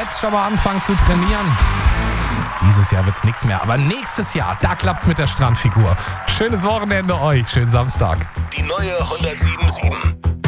jetzt schon mal anfangen zu trainieren. Dieses Jahr wird's nichts mehr, aber nächstes Jahr, da klappt's mit der Strandfigur. Schönes Wochenende euch, schönen Samstag. Die neue 107.7.